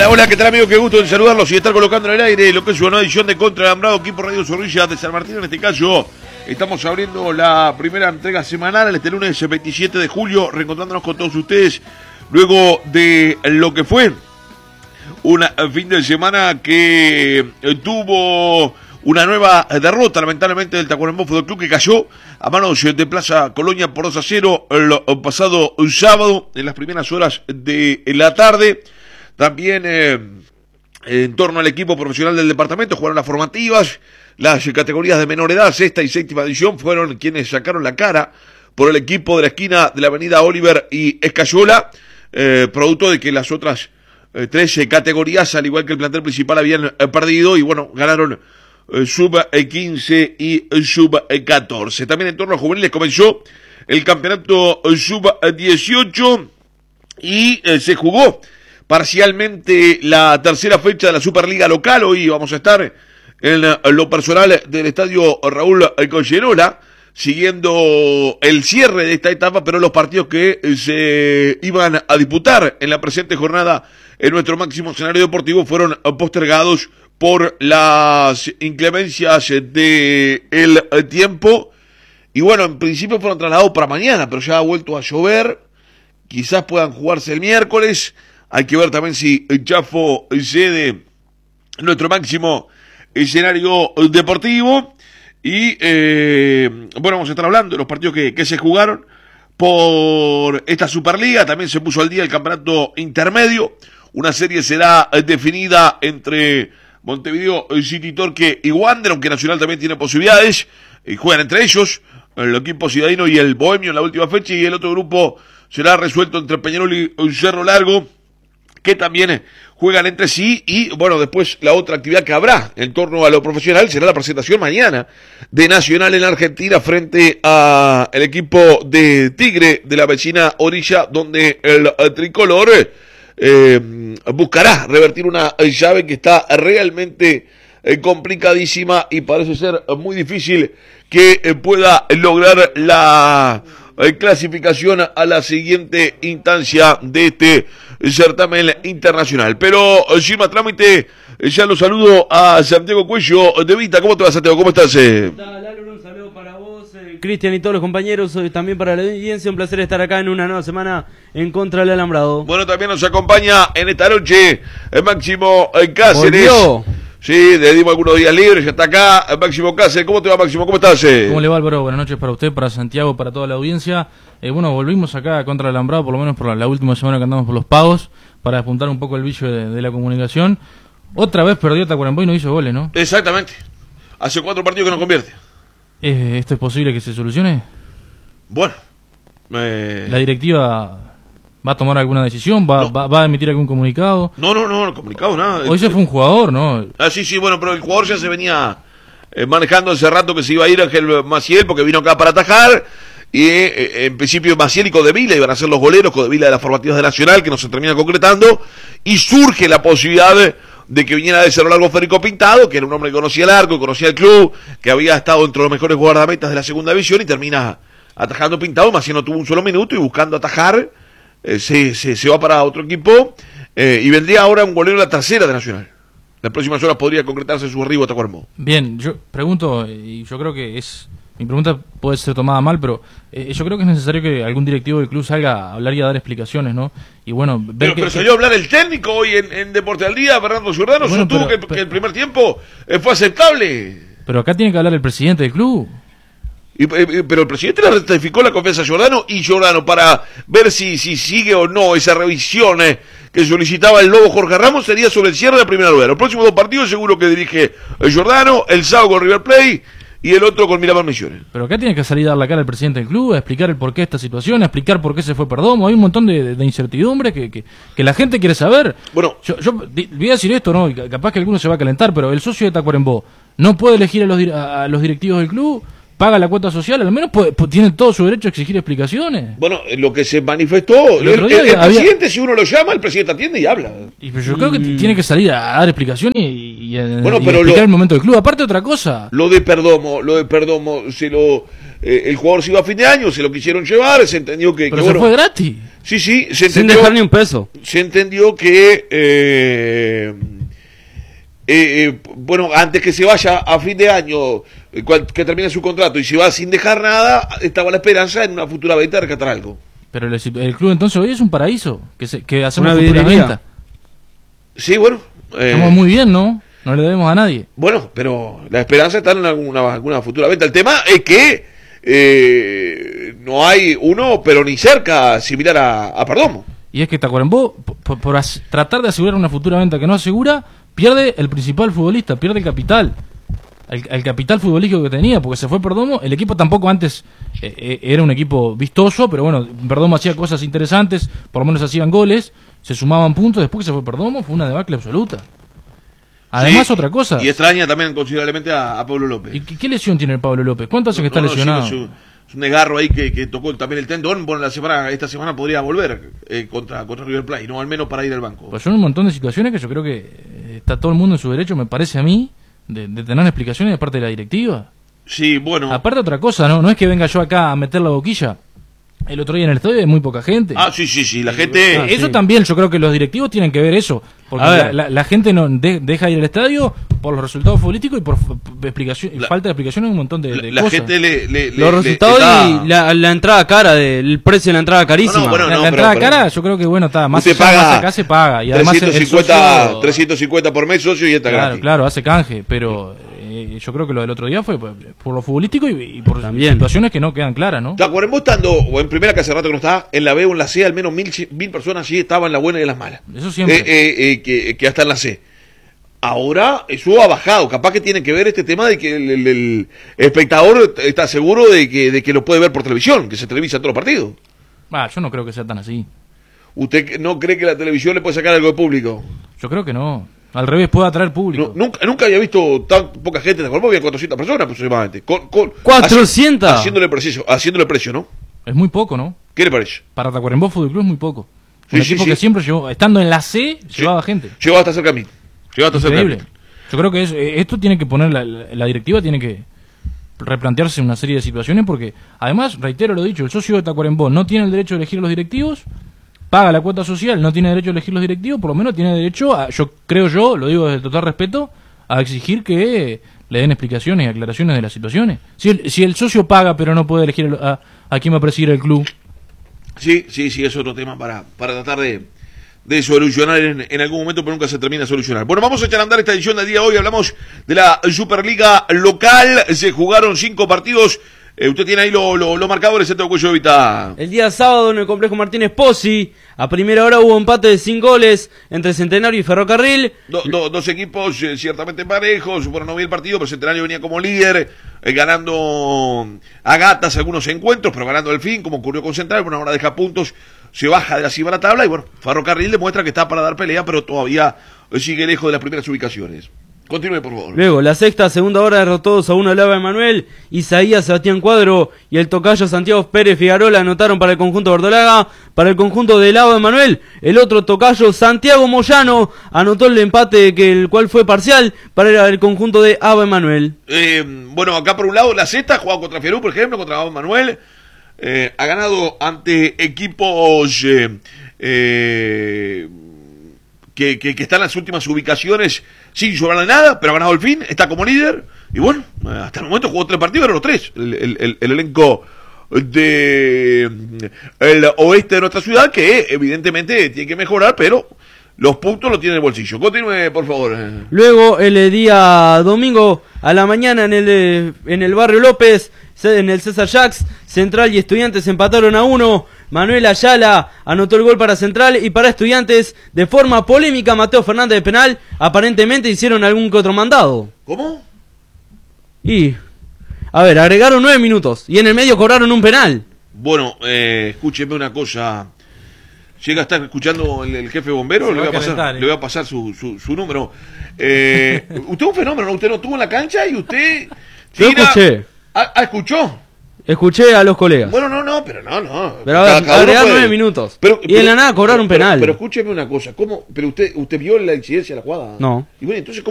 Hola, hola, ¿qué tal, amigos? Qué gusto de saludarlos y estar colocando en el aire lo que es una nueva edición de Contra el Alambrado, aquí por Radio Zorrilla de San Martín. En este caso, estamos abriendo la primera entrega semanal este lunes 27 de julio, reencontrándonos con todos ustedes luego de lo que fue un fin de semana que tuvo una nueva derrota, lamentablemente, del Tacuarembó Fútbol Club, que cayó a manos de Plaza Colonia por 2-0 el pasado sábado, en las primeras horas de la tarde. También en torno al equipo profesional del departamento jugaron las formativas, las categorías de menor edad, sexta y séptima división, fueron quienes sacaron la cara por el equipo de la esquina de la avenida Oliver y Escayola, producto de que las otras 13 categorías, al igual que el plantel principal, habían perdido y bueno, ganaron sub-15 y sub-14. También en torno a juveniles comenzó el campeonato sub-18 y se jugó parcialmente la tercera fecha de la Superliga local. Hoy vamos a estar en lo personal del estadio Raúl Collerola, siguiendo el cierre de esta etapa, pero los partidos que se iban a disputar en la presente jornada en nuestro máximo escenario deportivo fueron postergados por las inclemencias del tiempo. Y bueno, en principio fueron trasladados para mañana, pero ya ha vuelto a llover. Quizás puedan jugarse el miércoles. Hay que ver también si el Chafo cede nuestro máximo escenario deportivo. Y bueno, vamos a estar hablando de los partidos que se jugaron por esta Superliga. También se puso al día el campeonato intermedio. Una serie será definida entre Montevideo City Torque y Wander, aunque Nacional también tiene posibilidades. Juegan entre ellos el equipo ciudadino y el Bohemio en la última fecha. Y el otro grupo será resuelto entre Peñarol y Cerro Largo, que también juegan entre sí. Y bueno, después la otra actividad que habrá en torno a lo profesional será la presentación mañana de Nacional en la Argentina frente a el equipo de Tigre de la vecina orilla, donde el tricolor buscará revertir una llave que está realmente complicadísima y parece ser muy difícil que pueda lograr la clasificación a la siguiente instancia de este certamen internacional. Pero sin más trámite, ya lo saludo a Santiago Cuello de Vita. ¿Cómo te va, Santiago? ¿Cómo estás? Un saludo para vos, Cristian, y todos los compañeros, también para la audiencia. Un placer estar acá en una nueva semana en Contra el Alambrado. Bueno, también nos acompaña en esta noche Máximo Cáceres. ¿Volvió? Sí, le dimos algunos días libres, ya está acá Máximo Cáceres. ¿Cómo te va, Máximo? ¿Cómo estás? ¿Cómo le va, Álvaro? Buenas noches para usted, para Santiago, para toda la audiencia. Bueno, volvimos acá a Contra el Alambrado, por lo menos por la última semana que andamos por los pagos, para despuntar un poco el bicho de la comunicación. Otra vez perdió Tacuarembó y no hizo goles, ¿no? Exactamente. Hace 4 partidos que no convierte. ¿Esto es posible que se solucione? Bueno. ¿La directiva va a tomar alguna decisión? ¿Va a emitir algún comunicado? No, comunicado nada. Hoy se fue un jugador, ¿no? Sí, bueno, pero el jugador ya se venía manejando hace rato que se iba a ir Ángel Maciel, porque vino acá para atajar. Y en principio Maciel y Codevila iban a ser los goleros, Codevila de las formativas de Nacional, que no se termina concretando. Y surge la posibilidad de que viniera de Cerro Largo Federico Pintado, que era un hombre que conocía el arco, que conocía el club, que había estado entre los mejores guardametas de la segunda división, y termina atajando Pintado. Maciel no tuvo un solo minuto y buscando atajar se va para otro equipo, y vendría ahora un golero de la tercera de Nacional. Las próximas horas podría concretarse su arribo a Tacuarembó. Bien, yo pregunto, y yo creo que mi pregunta puede ser tomada mal, pero yo creo que es necesario que algún directivo del club salga a hablar y a dar explicaciones, ¿no? Y bueno, pero salió a hablar el técnico hoy en Deporte al Día, Fernando Giordano. Bueno, sostuvo que el primer tiempo fue aceptable. Pero acá tiene que hablar el presidente del club. Pero el presidente le ratificó la confianza a Giordano, y Giordano, para ver si sigue o no esa revisión que solicitaba el Lobo Jorge Ramos, sería sobre el cierre de la primera rueda. Los próximos 2 partidos seguro que dirige Giordano, el sábado con River Plate y el otro con Miramar Misiones. Pero acá tiene que salir a dar la cara al presidente del club, a explicar el porqué de esta situación, a explicar por qué se fue Perdomo. Hay un montón de incertidumbre que la gente quiere saber. Bueno, yo voy a decir esto, ¿no? Y capaz que alguno se va a calentar, pero el socio de Tacuarembó no puede elegir a los directivos del club, paga la cuota social, al menos tiene todo su derecho a exigir explicaplicaciones. Bueno, lo que se manifestó, el presidente, si uno lo llama, el presidente atiende y habla. Pero yo creo que tiene que salir a dar explicaciones y explicar el momento del club. Aparte, otra cosa. Lo de Perdomo, el jugador se iba a fin de año, se lo quisieron llevar, se entendió que... Pero se fue gratis. Sí, se entendió, sin dejar ni un peso. Se entendió que, bueno, antes que se vaya a fin de año, que termine su contrato y se va sin dejar nada, estaba la esperanza en una futura venta de rescatar algo. Pero el club entonces hoy es un paraíso, que hace una vidriería. futura venta. Sí, bueno. Estamos muy bien, ¿no? No le debemos a nadie. Bueno, pero la esperanza está en alguna futura venta. El tema es que no hay uno, pero ni cerca, similar a Perdomo. Y es que Tacuarembó, por tratar de asegurar una futura venta que no asegura, pierde el principal futbolista, pierde el capital. El capital futbolístico que tenía, porque se fue Perdomo. El equipo tampoco antes era un equipo vistoso, pero bueno, Perdomo hacía cosas interesantes, por lo menos hacían goles, se sumaban puntos. Después que se fue Perdomo, fue una debacle absoluta. Además, sí, otra cosa. Y extraña también considerablemente a Pablo López. ¿Y qué lesión tiene el Pablo López? ¿Cuánto hace que está lesionado? Sí, es un desgarro ahí que tocó también el tendón. Bueno, esta semana podría volver contra River Plate, no al menos para ir al banco. Pues son un montón de situaciones que yo creo que está todo el mundo en su derecho, me parece a mí, de tener explicaciones de parte de la directiva. Sí, bueno. Aparte otra cosa, no es que venga yo acá a meter la boquilla. El otro día en el estadio hay muy poca gente. Sí, la gente... Eso sí. También yo creo que los directivos tienen que ver eso. Porque la gente no deja ir al estadio por los resultados políticos y por falta de explicación en un montón de la cosas. Gente los resultados y la entrada cara, el precio de la entrada carísima. La entrada cara yo creo que bueno, está más acá se paga. Y 350 por mes socio y está gratis. Claro, hace canje, pero... yo creo que lo del otro día fue por lo futbolístico y por también situaciones que no quedan claras, ¿no? Tacuarembó estando, o en primera, que hace rato que no está, en la B o en la C, al menos 1000 personas allí estaban en la buena y en las malas. Eso siempre. Que hasta en la C. Ahora eso ha bajado. Capaz que tiene que ver este tema de que el espectador está seguro de que lo puede ver por televisión, que se televisa todos los partidos. Yo no creo que sea tan así. ¿Usted no cree que la televisión le puede sacar algo de público? Yo creo que no. Al revés, puede atraer público. Nunca había visto tan poca gente en la Tacuarembó, había 400 personas aproximadamente. ¿400? Haciéndole precio, ¿no? Es muy poco, ¿no? ¿Qué le parece? Para Tacuarembó Fútbol Club es muy poco. Un equipo que siempre llevó, estando en la C, llevaba gente. Llegó hasta cerca a mí. Increíble. Yo creo que esto tiene que poner, la directiva tiene que replantearse una serie de situaciones, porque además, reitero lo dicho, el socio de Tacuarembó no tiene el derecho de elegir los directivos, paga la cuota social, no tiene derecho a elegir los directivos, por lo menos tiene derecho a, lo digo desde el total respeto, a exigir que le den explicaciones y aclaraciones de las situaciones. Si el socio paga pero no puede elegir a quién va a presidir el club. Sí, es otro tema para tratar de solucionar en algún momento, pero nunca se termina de solucionar. Bueno, vamos a echar a andar esta edición del día de hoy. Hablamos de la Superliga local. Se jugaron 5 partidos. Usted tiene ahí los marcadores, Cuello de Vita. El día sábado en el Complejo Martínez Pozzi, a primera hora hubo empate de 5 goles entre Centenario y Ferrocarril. Dos equipos ciertamente parejos. Bueno, no vi el partido, pero Centenario venía como líder, ganando a gatas algunos encuentros, pero ganando al fin, como ocurrió con Central. Bueno, ahora deja puntos, se baja de la cima de la tabla y bueno, Ferrocarril demuestra que está para dar pelea, pero todavía sigue lejos de las primeras ubicaciones. Continúe, por favor. Luego, la sexta, segunda hora, derrotó 2-1 el ABA Emanuel. Isaías Sebastián Cuadro y el tocayo Santiago Pérez Figarola anotaron para el conjunto Verdolaga. Para el conjunto del ABA Emanuel, el otro tocayo Santiago Moyano anotó el empate, el cual fue parcial para el conjunto de ABA Emanuel. Bueno, acá por un lado, la sexta ha jugado contra Fierú, por ejemplo, contra ABA Emanuel. Ha ganado ante equipos que están en las últimas ubicaciones sin sobrarle nada, pero ha ganado el fin, está como líder, y bueno, hasta el momento jugó 3 partidos, eran los 3, el elenco del oeste de nuestra ciudad, que evidentemente tiene que mejorar, pero los puntos los tiene en el bolsillo. Continúe, por favor. Luego, el día domingo a la mañana en el barrio López, en el César Jacks, Central y Estudiantes empataron a 1. Manuel Ayala anotó el gol para Central y para Estudiantes, de forma polémica, Mateo Fernández de penal. Aparentemente hicieron algún que otro mandado. ¿Cómo? Y, a ver, agregaron 9 minutos y en el medio cobraron un penal. Bueno, escúcheme una cosa. Llega a estar escuchando el jefe bombero, le voy a pasar su número. Usted es un fenómeno, ¿no? Usted no estuvo en la cancha y usted... Yo escuché. ¿Escuchó? Escuché a los colegas. Bueno, no. Pero agregaron 9 minutos. Y en la nada cobraron un penal. Pero escúcheme una cosa, ¿cómo? ¿Pero usted vio la incidencia de la jugada? No. Y bueno, entonces,